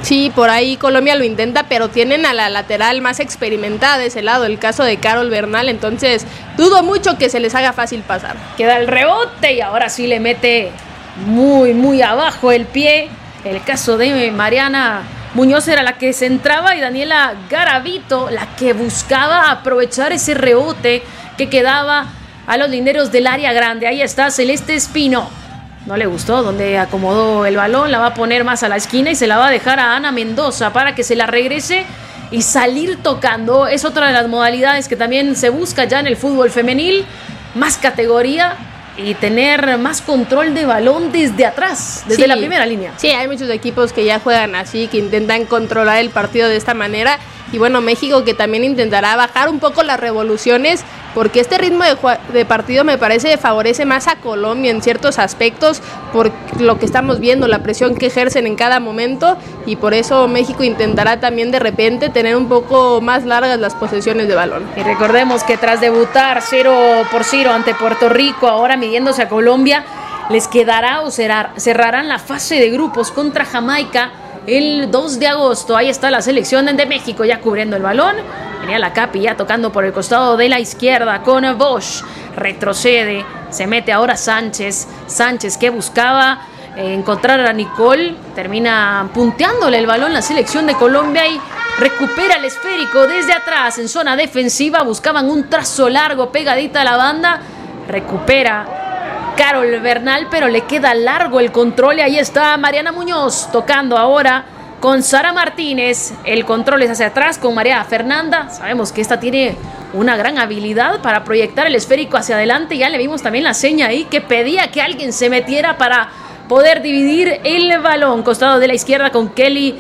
Sí, por ahí Colombia lo intenta, pero tienen a la lateral más experimentada de ese lado, el caso de Carol Bernal, entonces dudo mucho que se les haga fácil pasar. Queda el rebote y ahora sí le mete muy abajo el pie. El caso de Mariana Muñoz era la que se entraba y Daniela Garavito la que buscaba aprovechar ese rebote que quedaba a los linderos del área grande. Ahí está Celeste Espino. No le gustó donde acomodó el balón, la va a poner más a la esquina y se la va a dejar a Ana Mendoza para que se la regrese y salir tocando. Es otra de las modalidades que también se busca ya en el fútbol femenil, más categoría y tener más control de balón desde atrás, desde la primera línea. Sí, hay muchos equipos que ya juegan así, que intentan controlar el partido de esta manera. Y bueno, México que también intentará bajar un poco las revoluciones, porque este ritmo de partido me parece favorece más a Colombia en ciertos aspectos, por lo que estamos viendo, la presión que ejercen en cada momento, y por eso México intentará también de repente tener un poco más largas las posesiones de balón. Y recordemos que tras debutar 0-0 ante Puerto Rico, ahora midiéndose a Colombia, les quedará o cerrarán la fase de grupos contra Jamaica el 2 de agosto. Ahí está la selección de México ya cubriendo el balón. Venía la Capi ya tocando por el costado de la izquierda con Bosch. Retrocede, se mete ahora Sánchez. Sánchez que buscaba encontrar a Nicole. Termina punteándole el balón la selección de Colombia y recupera el esférico desde atrás en zona defensiva. Buscaban un trazo largo pegadita a la banda. Recupera Carol Bernal, pero le queda largo el control y ahí está Mariana Muñoz tocando ahora con Sara Martínez. El control es hacia atrás con María Fernanda. Sabemos que esta tiene una gran habilidad para proyectar el esférico hacia adelante. Ya le vimos también la seña ahí que pedía que alguien se metiera para poder dividir el balón. Costado de la izquierda con Kelly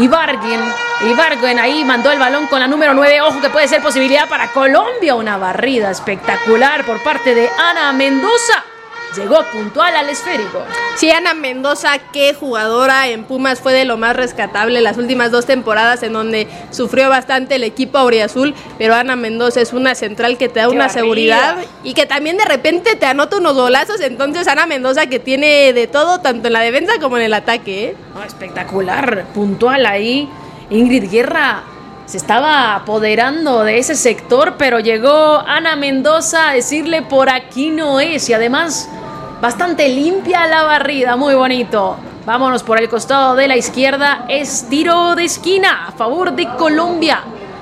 Ibargüen ahí mandó el balón con la número 9. Ojo que puede ser posibilidad para Colombia. Una barrida espectacular por parte de Ana Mendoza. Llegó puntual al esférico. Sí, Ana Mendoza, qué jugadora en Pumas, fue de lo más rescatable las últimas 2 temporadas en donde sufrió bastante el equipo auriazul, pero Ana Mendoza es una central que te da una seguridad y que también de repente te anota unos golazos. Entonces Ana Mendoza que tiene de todo, tanto en la defensa como en el ataque, ¿eh? Oh, espectacular, puntual ahí. Ingrid Guerra se estaba apoderando de ese sector, pero llegó Ana Mendoza a decirle por aquí no es, y además bastante limpia la barrida, muy bonito. Vámonos por el costado de la izquierda, es tiro de esquina a favor de Colombia.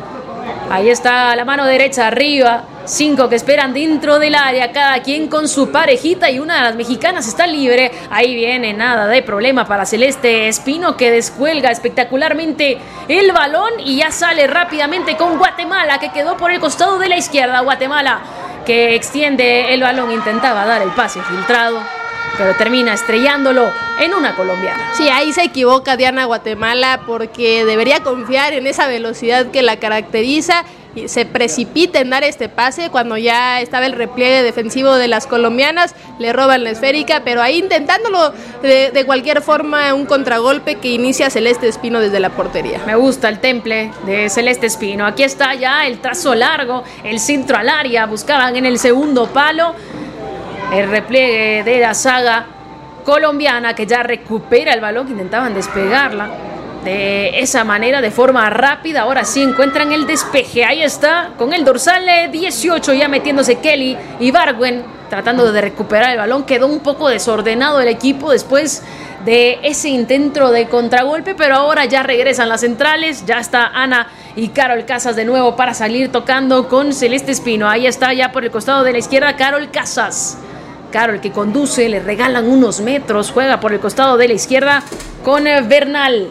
Ahí está la mano derecha arriba, 5 que esperan dentro del área, cada quien con su parejita y una de las mexicanas está libre. Ahí viene, nada de problema para Celeste Espino que descuelga espectacularmente el balón y ya sale rápidamente con Guatemala que quedó por el costado de la izquierda. Guatemala que extiende el balón, intentaba dar el pase filtrado, pero termina estrellándolo en una colombiana. Sí, ahí se equivoca Diana Guatemala porque debería confiar en esa velocidad que la caracteriza y se precipita en dar este pase cuando ya estaba el repliegue defensivo de las colombianas, le roban la esférica, pero ahí intentándolo de cualquier forma un contragolpe que inicia Celeste Espino desde la portería. Me gusta el temple de Celeste Espino. Aquí está ya el trazo largo, el centro al área, buscaban en el segundo palo. El repliegue de la saga colombiana que ya recupera el balón, que intentaban despegarla de esa manera, de forma rápida. Ahora sí encuentran el despeje. Ahí está, con el dorsal 18 ya metiéndose Kelly Ibargüen, tratando de recuperar el balón. Quedó un poco desordenado el equipo después de ese intento de contragolpe, pero ahora ya regresan las centrales. Ya está Ana y Carol Casas de nuevo para salir tocando con Celeste Espino. Ahí está ya por el costado de la izquierda Carol Casas. Carol que conduce, le regalan unos metros, juega por el costado de la izquierda con Bernal.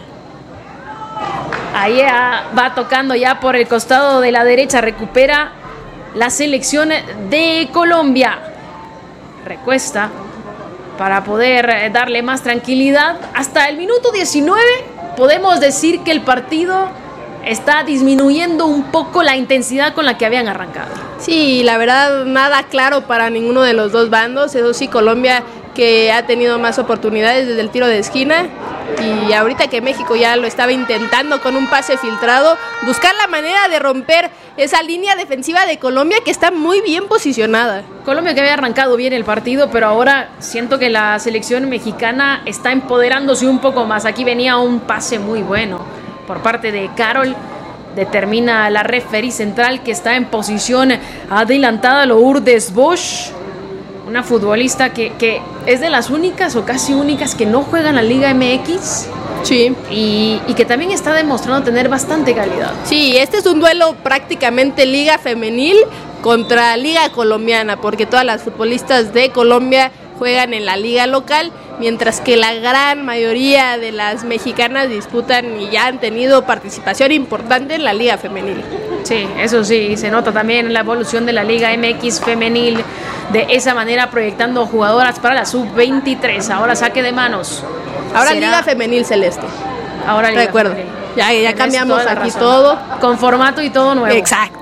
Ahí va tocando ya por el costado de la derecha, recupera la selección de Colombia. Recuesta para poder darle más tranquilidad. Hasta el minuto 19 podemos decir que el partido está disminuyendo un poco la intensidad con la que habían arrancado. Sí, la verdad nada claro para ninguno de los dos bandos. Eso sí, Colombia que ha tenido más oportunidades desde el tiro de esquina, y ahorita que México ya lo estaba intentando con un pase filtrado, buscar la manera de romper esa línea defensiva de Colombia que está muy bien posicionada. Colombia que había arrancado bien el partido, pero ahora siento que la selección mexicana está empoderándose un poco más. Aquí venía un pase muy bueno por parte de Carol. Determina la referee central que está en posición adelantada, Lourdes Bosch, una futbolista que es de las únicas o casi únicas que no juega en la Liga MX. Sí. Y que también está demostrando tener bastante calidad. Sí, este es un duelo prácticamente Liga Femenil contra Liga Colombiana, porque todas las futbolistas de Colombia juegan en la liga local, mientras que la gran mayoría de las mexicanas disputan y ya han tenido participación importante en la Liga Femenil. Sí, eso sí, se nota también en la evolución de la Liga MX Femenil, de esa manera proyectando jugadoras para la Sub-23. Ahora saque de manos. Ahora Liga Femenil Celeste. Ahora Liga Recuerdo. Femenil. Ya cambiamos aquí todo. Con formato y todo nuevo. Exacto.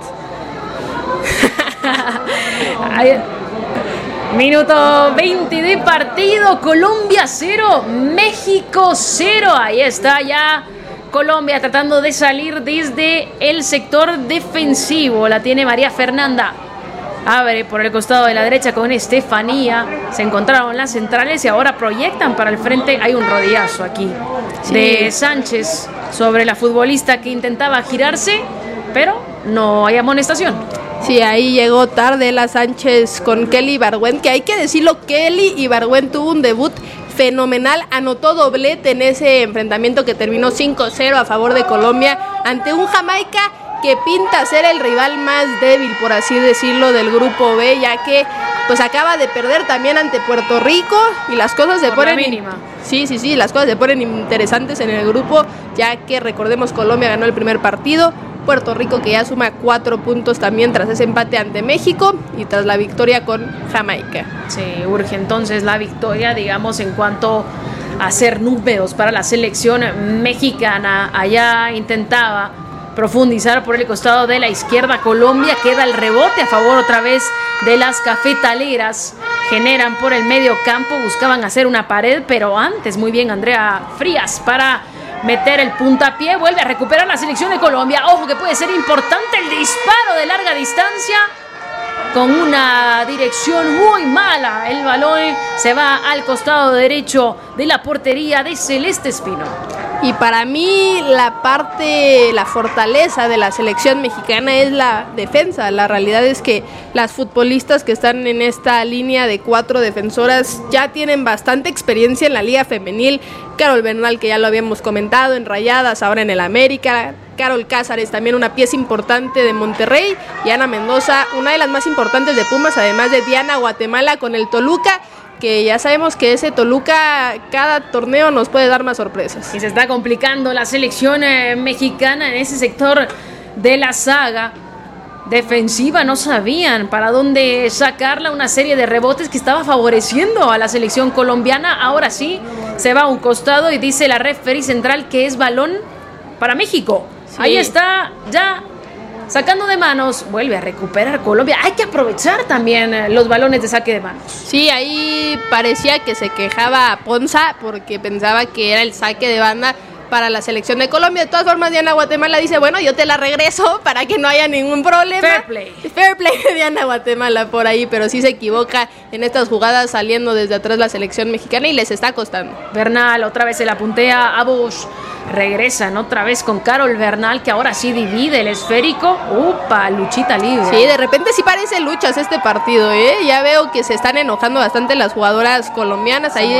Minuto 20 de partido. Colombia 0, México 0. Ahí está ya Colombia tratando de salir desde el sector defensivo. La tiene María Fernanda. Abre por el costado de la derecha con Estefanía. Se encontraron las centrales y ahora proyectan para el frente. Hay un rodillazo aquí de Sánchez sobre la futbolista que intentaba girarse, pero no hay amonestación. Sí, ahí llegó tarde la Sánchez con Kelly Ibargüen, que hay que decirlo, Kelly Ibargüen tuvo un debut fenomenal, anotó doblete en ese enfrentamiento que terminó 5-0 a favor de Colombia ante un Jamaica que pinta ser el rival más débil, por así decirlo, del grupo B, ya que pues acaba de perder también ante Puerto Rico y las cosas se ponen mínima. Sí, las cosas se ponen interesantes en el grupo, ya que recordemos Colombia ganó el primer partido, Puerto Rico que ya suma 4 puntos también tras ese empate ante México y tras la victoria con Jamaica. Sí, urge entonces la victoria, digamos, en cuanto a hacer números para la selección mexicana. Allá intentaba profundizar por el costado de la izquierda Colombia, queda el rebote a favor otra vez de las cafetaleras, generan por el medio campo, buscaban hacer una pared, pero antes muy bien Andrea Frías para meter el puntapié, vuelve a recuperar la selección de Colombia. Ojo que puede ser importante el disparo de larga distancia con una dirección muy mala. El balón se va al costado derecho de la portería de Celeste Espino. Y para mí la fortaleza de la selección mexicana es la defensa. La realidad es que las futbolistas que están en esta línea de 4 defensoras ya tienen bastante experiencia en la Liga Femenil. Carol Bernal, que ya lo habíamos comentado, en Rayadas, ahora en el América. Carol Cázares, también una pieza importante de Monterrey. Y Ana Mendoza, una de las más importantes de Pumas, además de Diana Guatemala con el Toluca, que ya sabemos que ese Toluca cada torneo nos puede dar más sorpresas. Y se está complicando la selección mexicana en ese sector de la saga defensiva. No sabían para dónde sacarla, una serie de rebotes que estaba favoreciendo a la selección colombiana. Ahora sí, se va a un costado y dice la referee central que es balón para México. Sí. Ahí está ya sacando de manos, vuelve a recuperar Colombia. Hay que aprovechar también los balones de saque de manos. Sí, ahí parecía que se quejaba Ponza porque pensaba que era el saque de banda para la selección de Colombia. De todas formas, Diana Guatemala dice, bueno, yo te la regreso para que no haya ningún problema. Fair play de Diana Guatemala por ahí, pero sí se equivoca en estas jugadas saliendo desde atrás la selección mexicana y les está costando. Bernal otra vez se la puntea a Bush. Regresan otra vez con Carol Bernal, que ahora sí divide el esférico. ¡Upa! Luchita libre. Sí, de repente sí parece luchas este partido, ¿eh? Ya veo que se están enojando bastante las jugadoras colombianas. Ahí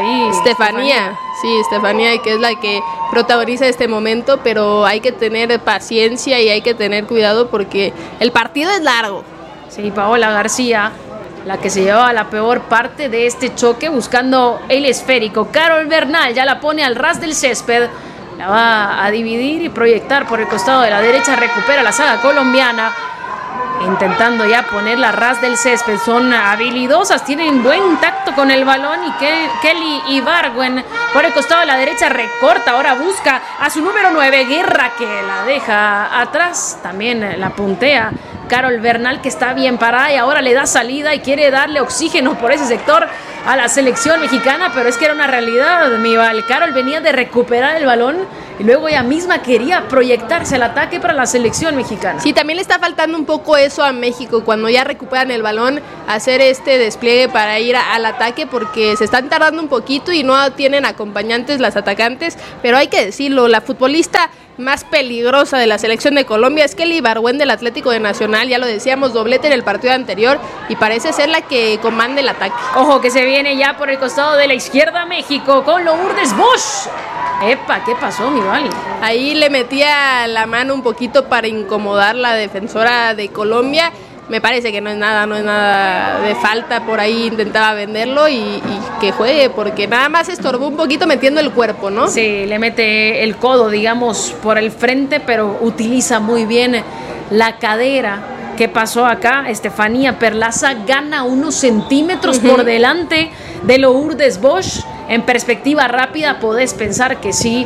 Estefanía. Sí, Estefanía, que es la que protagoniza este momento, pero hay que tener paciencia y hay que tener cuidado porque el partido es largo. Sí, Paola García, la que se llevaba la peor parte de este choque buscando el esférico. Carol Bernal ya la pone al ras del césped. La va a dividir y proyectar por el costado de la derecha. Recupera la saga colombiana, intentando ya poner la ras del césped. Son habilidosas, tienen buen tacto con el balón. Y Kelly Ibargüen por el costado de la derecha recorta. Ahora busca a su número 9, Guerra, que la deja atrás. También la puntea Carol Bernal, que está bien parada y ahora le da salida y quiere darle oxígeno por ese sector a la selección mexicana, pero es que era una realidad, mi Val. Carol venía de recuperar el balón y luego ella misma quería proyectarse al ataque para la selección mexicana. Sí, también le está faltando un poco eso a México, cuando ya recuperan el balón, hacer este despliegue para ir al ataque, porque se están tardando un poquito y no tienen acompañantes las atacantes, pero hay que decirlo, la futbolista más peligrosa de la selección de Colombia es Kelly Ibargüen del Atlético de Nacional, ya lo decíamos, doblete en el partido anterior y parece ser la que comanda el ataque. Ojo que se viene ya por el costado de la izquierda México con Lourdes Bosch. Epa, ¿qué pasó, mi Val? Ahí le metía la mano un poquito para incomodar la defensora de Colombia. Me parece que no es nada de falta, por ahí intentaba venderlo y que juegue, porque nada más estorbó un poquito metiendo el cuerpo, ¿no? Sí, le mete el codo, digamos, por el frente, pero utiliza muy bien la cadera. ¿Qué pasó acá? Estefanía Perlaza gana unos centímetros por delante de Lourdes Bosch. En perspectiva rápida podés pensar que sí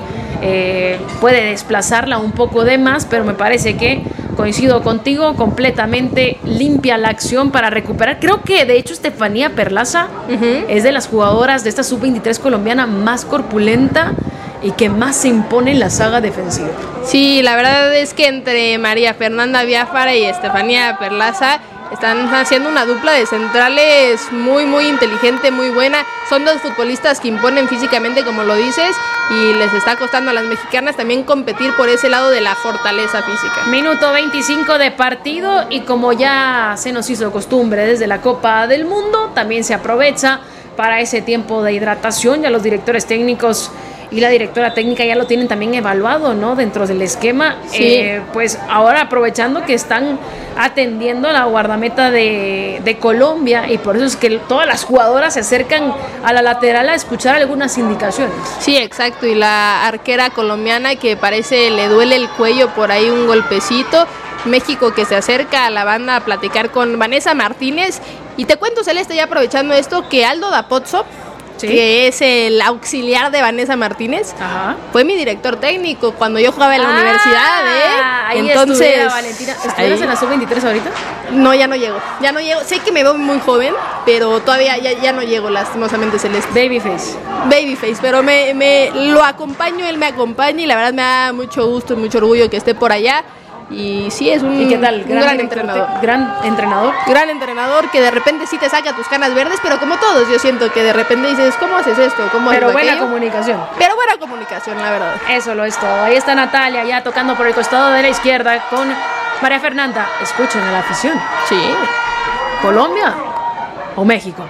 puede desplazarla un poco de más, pero me parece que, coincido contigo, completamente limpia la acción para recuperar. Creo que de hecho Estefanía Perlaza es de las jugadoras de esta sub-23 colombiana más corpulenta y que más se impone en la saga defensiva. Sí, la verdad es que entre María Fernanda Biafara y Estefanía Perlaza están haciendo una dupla de centrales muy inteligente, muy buena. Son dos futbolistas que imponen físicamente, como lo dices, y les está costando a las mexicanas también competir por ese lado de la fortaleza física. Minuto 25 de partido y como ya se nos hizo costumbre desde la Copa del Mundo, también se aprovecha para ese tiempo de hidratación. Ya los directores técnicos y la directora técnica ya lo tienen también evaluado, ¿no? Dentro del esquema. Sí. Pues ahora aprovechando que están atendiendo a la guardameta de Colombia, y por eso es que todas las jugadoras se acercan a la lateral a escuchar algunas indicaciones. Sí, exacto, y la arquera colombiana que parece le duele el cuello por ahí un golpecito. México que se acerca a la banda a platicar con Vanessa Martínez. Y te cuento, Celeste, ya aprovechando esto, que Aldo Dapozzo, ¿sí?, que es el auxiliar de Vanessa Martínez, fue mi director técnico cuando yo jugaba en la universidad, Ahí entonces Valentina. ¿Estuvieras en la sub-23 ahorita? No, ya no llego. Sé que me veo muy joven, pero todavía ya no llego, lastimosamente, Celeste. Babyface, pero me lo acompaño, él me acompaña y la verdad me da mucho gusto y mucho orgullo que esté por allá. Y sí, es un, ¿y qué tal? Gran entrenador. Gran entrenador Que de repente sí te saca tus canas verdes, pero como todos, yo siento que de repente dices, ¿cómo haces esto? Pero buena comunicación. Pero buena comunicación, la verdad. Eso lo es todo. Ahí está Natalia ya tocando por el costado de la izquierda con María Fernanda. Escuchen a la afición. Sí. ¿Colombia o México?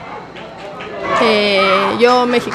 Yo México.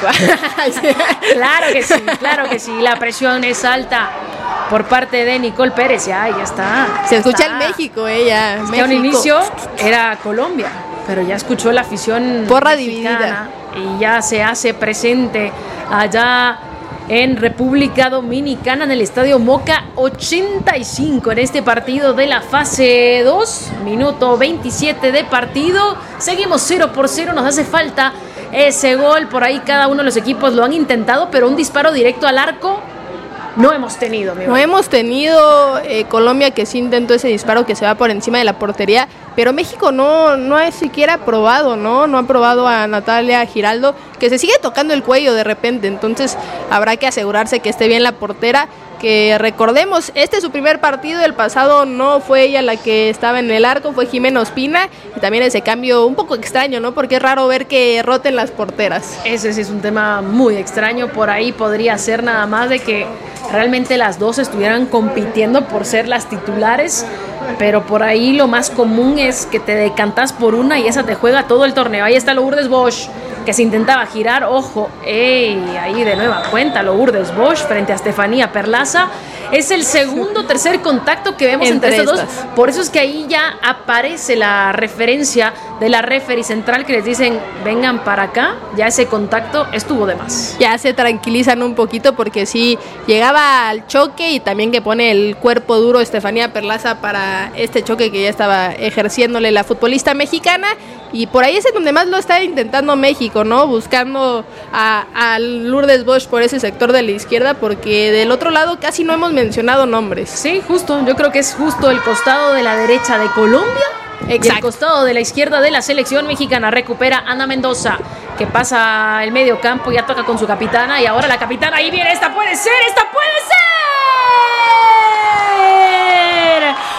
Claro que sí. La presión es alta por parte de Nicole Pérez. Ya está. Se escucha el México, ya. Es que a un inicio era Colombia, pero ya escuchó la afición porra dividida y ya se hace presente allá en República Dominicana, en el Estadio Moca 85, en este partido de la fase 2, minuto 27 de partido. Seguimos 0-0, nos hace falta ese gol. Por ahí cada uno de los equipos lo han intentado, pero un disparo directo al arco no hemos tenido. Colombia que sí intentó ese disparo que se va por encima de la portería, pero México no ha siquiera probado, no ha probado a Natalia Giraldo, que se sigue tocando el cuello de repente. Entonces habrá que asegurarse que esté bien la portera, que recordemos, este es su primer partido, el pasado no fue ella la que estaba en el arco, fue Jimena Ospina, y también ese cambio un poco extraño, ¿no? Porque es raro ver que roten las porteras. Ese sí es un tema muy extraño. Por ahí podría ser nada más de que realmente las dos estuvieran compitiendo por ser las titulares, pero por ahí lo más común es que te decantas por una y esa te juega todo el torneo. Ahí está Lourdes Bosch, que se intentaba girar, ojo, ahí de nueva cuenta Lourdes Bosch frente a Estefanía Perlaza. Es el tercer contacto que vemos entre estos dos. Por eso es que ahí ya aparece la referencia de la referee central que les dicen, vengan para acá. Ya ese contacto estuvo de más. Ya se tranquilizan un poquito porque sí llegaba al choque, y también que pone el cuerpo duro Estefanía Perlaza para este choque que ya estaba ejerciéndole la futbolista mexicana. y por ahí es en donde más lo está intentando México, ¿no? Buscando a Lourdes Bosch por ese sector de la izquierda, porque del otro lado casi no hemos mencionado nombres. Sí, justo, yo creo que es justo el costado de la derecha de Colombia. Exacto. Y el costado de la izquierda de la selección mexicana. Recupera Ana Mendoza, que pasa el medio campo, ya toca con su capitana, y ahora la capitana, ahí viene, ¡esta puede ser!